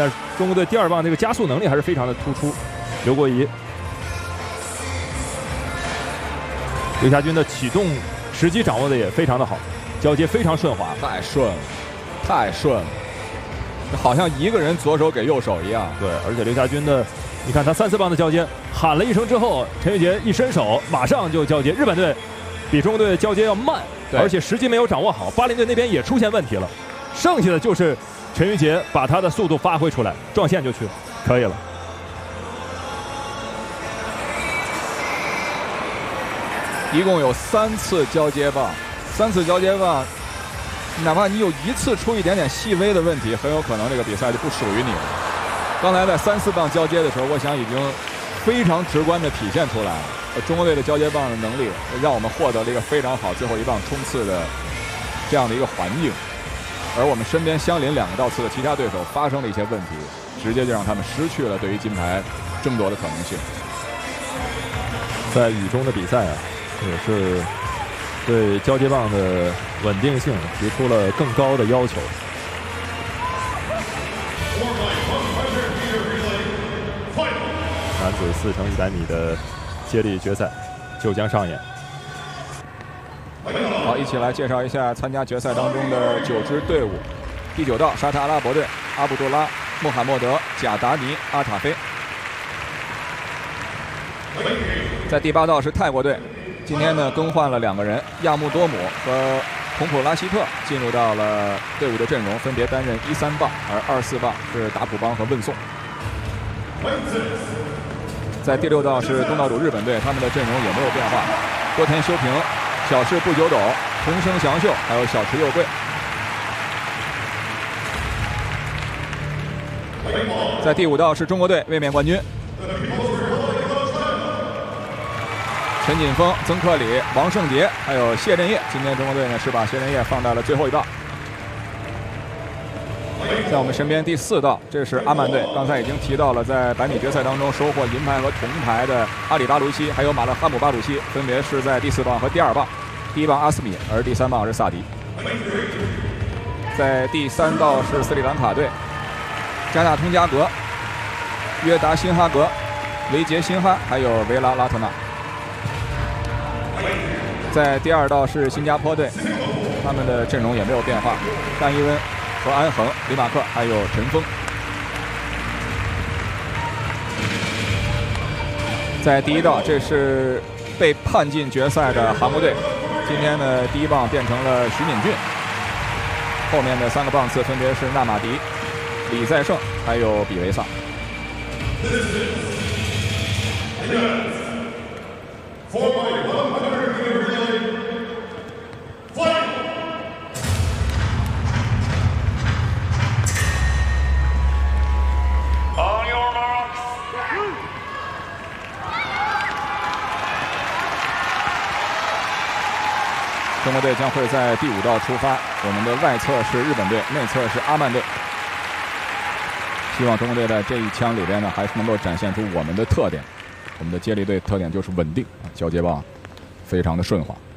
但是中国队第2棒这个加速能力还是非常的突出。刘国仪，刘霞军的启动时机掌握的也非常的好，交接非常顺滑， 太顺了，太顺了，好像一个人左手给右手一样。 对，而且刘霞军的，你看他3、4棒的交接，喊了一声之后，陈玉杰一伸手，马上就交接。日本队比中国队交接要慢，而且时机没有掌握好。巴林队那边也出现问题了，剩下的就是陈玉杰把他的速度发挥出来，撞线就去，可以了。 一共有3次交接棒，3次交接棒，哪怕你有1次出一点点细微的问题，很有可能这个比赛就不属于你了。刚才在3、4棒交接的时候，我想已经非常直观的体现出来了。中国队的交接棒的能力，让我们获得了一个非常好最后一棒冲刺的这样的一个环境。而我们身边相邻2个道次的其他对手发生了一些问题，直接就让他们失去了对于金牌争夺的可能性。 在雨中的比赛啊，也是对交接棒的稳定性提出了更高的要求。男子4乘100米的接力决赛就将上演。 好，一起来介绍一下参加决赛当中的9支队伍。第9道沙特阿拉伯队，阿卜杜拉·穆罕默德·贾达尼·阿塔菲。在第8道是泰国队，今天呢更换了2个人，亚穆多姆和孔普拉希特进入到了队伍的阵容，分别担任1、3棒，而2、4棒是达普邦和问颂。在第6道是东道主日本队，他们的阵容也没有变化，多田修平、小室不久斗、桐生祥秀，还有小池佑贵。在第5道是中国队卫冕冠军，陈锦锋、曾克礼、王胜杰，还有谢震业。今天中国队呢是把谢震业放在了最后一棒。在我们身边第4道，这是阿曼队。刚才已经提到了，在100米决赛当中收获银牌和铜牌的阿里巴鲁西，还有马勒哈姆巴鲁西，分别是在第4棒和第2棒。第1棒阿斯米，而第3棒是萨迪。在第3道是斯里兰卡队，加纳通加格、约达辛哈格、维杰辛哈，还有维拉拉特纳。在第2道是新加坡队，他们的阵容也没有变化，单一温、何安恒、李马克还有陈峰。在第1道，这是被判进决赛的韩国队，今天呢第1棒变成了徐敏俊，后面的3个棒次分别是纳马迪、李在胜还有比维萨。中国队将会在第5道出发，我们的外侧是日本队，内侧是阿曼队。希望中国队在这一枪里边呢，还是能够展现出我们的特点。我们的接力队特点就是稳定，交接棒非常的顺滑。